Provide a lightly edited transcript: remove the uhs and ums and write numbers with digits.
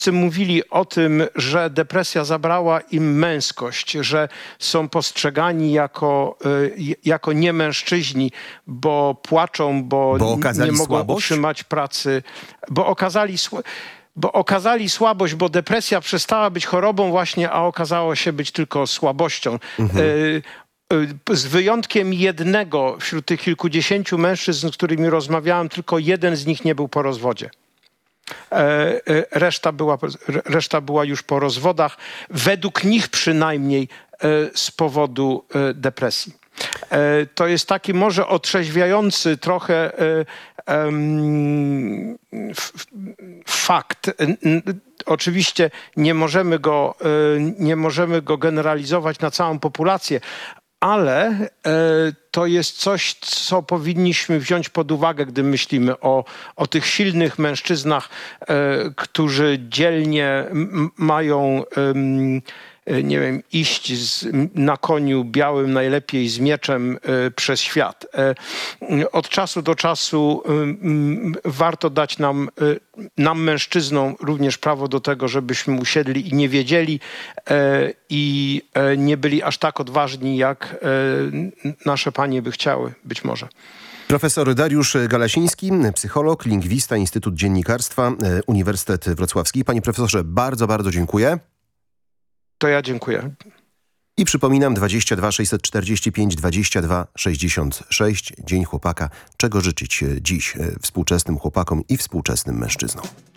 mówili o tym, że depresja zabrała im męskość, że są postrzegani jako niemężczyźni, bo płaczą, bo nie mogą słabość? utrzymać pracy, bo okazali słabość, bo depresja przestała być chorobą właśnie, a okazało się być tylko słabością. Z wyjątkiem jednego wśród tych kilkudziesięciu mężczyzn, z którymi rozmawiałem, tylko jeden z nich nie był po rozwodzie. Reszta była już po rozwodach, według nich przynajmniej z powodu depresji. To jest taki może otrzeźwiający trochę fakt. Oczywiście nie możemy go generalizować na całą populację, ale to jest coś, co powinniśmy wziąć pod uwagę, gdy myślimy o tych silnych mężczyznach, którzy dzielnie mają, nie wiem, iść na koniu białym, najlepiej z mieczem przez świat. Od czasu do czasu warto dać nam mężczyznom również prawo do tego, żebyśmy usiedli i nie wiedzieli i nie byli aż tak odważni, jak nasze panie by chciały, być może. Profesor Dariusz Galasiński, psycholog, lingwista, Instytut Dziennikarstwa, Uniwersytet Wrocławski. Panie profesorze, bardzo, bardzo dziękuję. To ja dziękuję. I przypominam 22 645 22 66. Dzień Chłopaka. Czego życzyć dziś współczesnym chłopakom i współczesnym mężczyznom?